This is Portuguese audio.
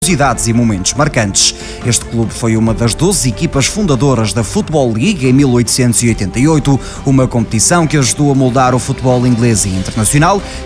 curiosidades e momentos marcantes. Este clube foi uma das 12 equipas fundadoras da Football League em 1888, uma competição que ajudou a moldar o futebol inglês e internacional,